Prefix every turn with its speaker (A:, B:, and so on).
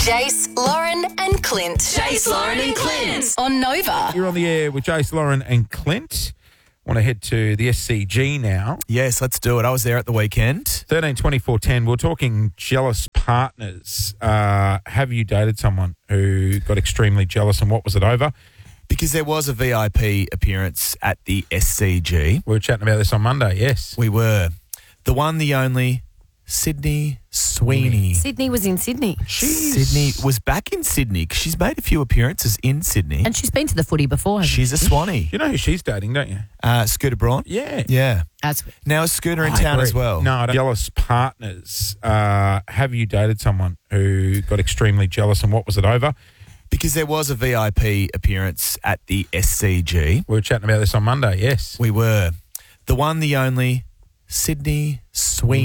A: Jace, Lauren and Clint. Jace, Lauren and Clint. On Nova.
B: You're on the air with Jace, Lauren and Clint. Want to head to the SCG now.
C: Yes, let's do it. I was there at the weekend.
B: 13 24 10. We're talking jealous partners. Have you dated someone who got extremely jealous, and what was it over?
C: Because there was a VIP appearance at the SCG.
B: We were chatting about this on Monday, yes.
C: We were. The one, the only, Sydney Sweeney.
D: Sydney was in Sydney.
C: Sydney was back in Sydney. She's made a few appearances in Sydney.
D: And she's been to the footy before, hasn't
C: She's a Swanee.
B: You know who she's dating, don't you?
C: Scooter Braun?
B: Yeah.
C: Yeah.
D: she?
C: Now is Scooter in
B: I
C: town
B: agree.
C: as well?
B: No, I don't. Jealous partners. Have you dated someone who got extremely jealous, and what was it over?
C: Because there was a VIP appearance at the SCG.
B: We were chatting about this on Monday, yes.
C: We were. The one, the only, Sydney Sweeney.